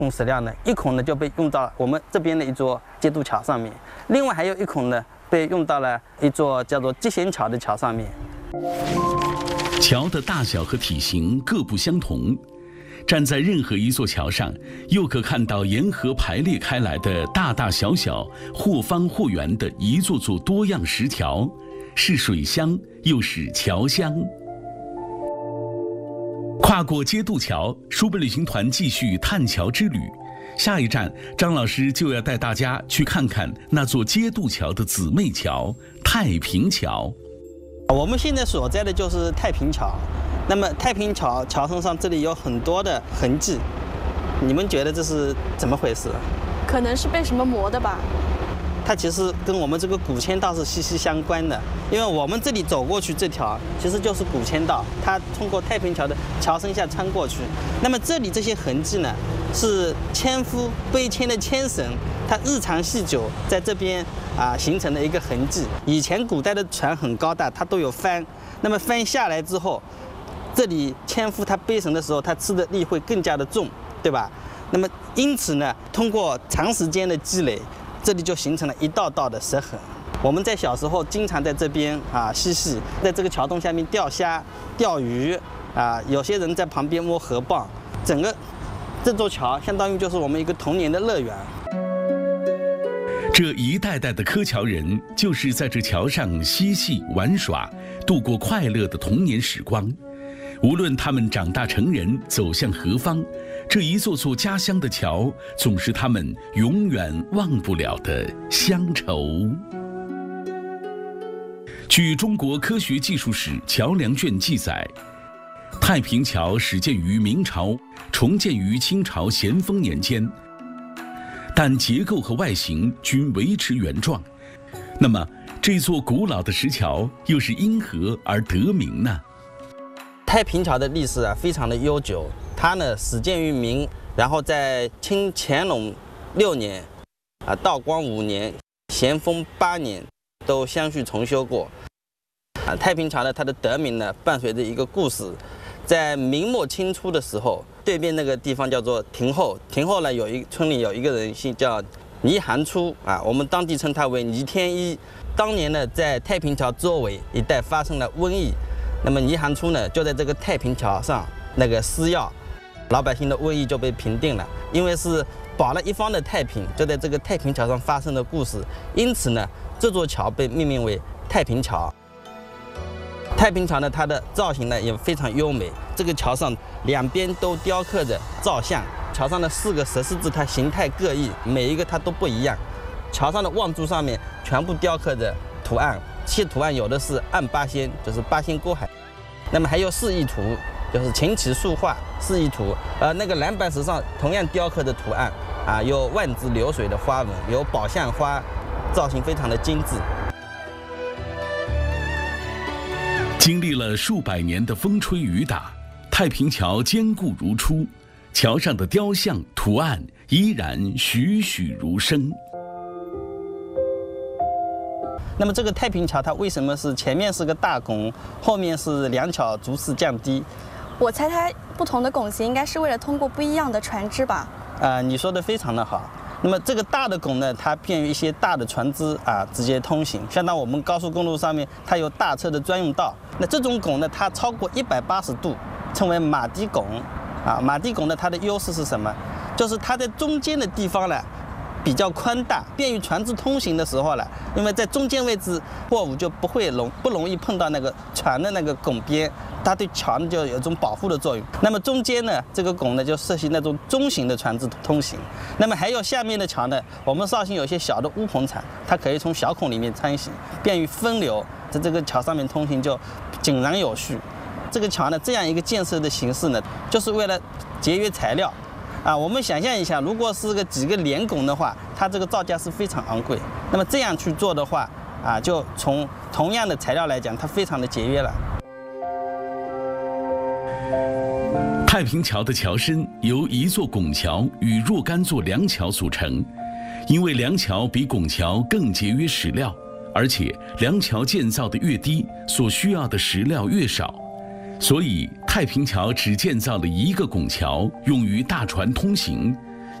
石料呢，一孔呢就被用到我们这边的一座街渡桥上面，另外还有一孔呢被用到了一座叫做接贤桥的桥上面。 桥的大小和体型各不相同，站在任何一座桥上，又可看到沿河排列开来的大大小小、或方或圆的一座座多样石条，是水乡又是桥乡。跨过街渡桥，书本旅行团继续探桥之旅。下一站，张老师就要带大家去看看那座街渡桥的姊妹桥——太平桥。 我们现在所在的就是太平桥。那么太平桥桥身上这里有很多的痕迹，你们觉得这是怎么回事？ 可能是被什么磨的吧。 它其实跟我们这个古签道是息息相关的，因为我们这里走过去这条其实就是古签道，它通过太平桥的桥身下穿过去。那么这里这些痕迹呢，是纤夫背牵的牵绳，它日长细久在这边形成的一个痕迹。以前古代的船很高大，它都有帆，那么帆下来之后，这里纤夫他背绳的时候，他吃的力会更加的重，对吧？那么因此呢，通过长时间的积累，这里就形成了一道道的石痕。我们在小时候经常在这边嬉戏，在这个桥洞下面钓虾、钓鱼有些人在旁边摸河蚌，整个这座桥相当于就是我们一个童年的乐园。 这一代代的柯桥人，就是在这桥上嬉戏玩耍，度过快乐的童年时光。无论他们长大成人，走向何方，这一座座家乡的桥，总是他们永远忘不了的乡愁。据中国科学技术史桥梁卷记载，太平桥始建于明朝，重建于清朝咸丰年间，但结构和外形均维持原状。那么，这座古老的石桥又是因何而得名呢？ 太平桥的历史非常的悠久，它呢始建于明，然后在清乾隆6年、道光5年、咸丰8年都相续重修过。太平桥呢，它的得名呢伴随着一个故事，在明末清初的时候，对面那个地方叫做亭后，亭后呢村里有一个人姓叫倪寒初我们当地称他为倪天一。当年呢，在太平桥周围一带发生了瘟疫。那么倪寒初呢，就在这个太平桥上施药，老百姓的瘟疫就被平定了。因为是保了一方的太平，就在这个太平桥上发生的故事，因此呢，这座桥被命名为太平桥。太平桥呢，它的造型呢也非常优美，这个桥上两边都雕刻着造像，桥上的4个石狮子它形态各异，每一个它都不一样。桥上的望柱上面全部雕刻着图案。这些图案有的是按八仙，就是八仙过海，那么还有示意图，就是琴棋书画示意图。那个蓝白石上同样雕刻的图案有万字流水的花纹，有宝相花，造型非常的精致。 经历了数百年的风吹雨打，太平桥坚固如初，桥上的雕像图案依然栩栩如生。 那么这个太平桥它为什么是前面是个大拱，后面是2桥逐次降低？ 我猜它不同的拱形应该是为了通过不一样的船只吧？ 你说的非常的好。那么这个大的拱呢，它便于一些大的船只直接通行，相当我们高速公路上面它有大车的专用道。那这种拱呢，它超过180度，称为马蹄拱。马蹄拱呢，它的优势是什么？就是它在中间的地方呢比较宽大，便于船只通行的时候了。因为在中间位置，货物就不容易碰到那个船的那个拱边，它对桥呢就有一种保护的作用。那么中间呢，这个拱呢就适合那种中型的船只通行。那么还有下面的桥呢，我们绍兴有些小的乌篷船，它可以从小孔里面穿行，便于分流，在这个桥上面通行就井然有序。这个桥呢，这样一个建设的形式呢，就是为了节约材料。我们想象一下，如果是几个连拱的话，它这个造价是非常昂贵。那么这样去做的话，就从同样的材料来讲，它非常的节约了。 太平桥的桥身由一座拱桥与若干座梁桥组成，因为梁桥比拱桥更节约石料，而且梁桥建造的越低，所需要的石料越少。所以太平桥只建造了1个拱桥，用于大船通行，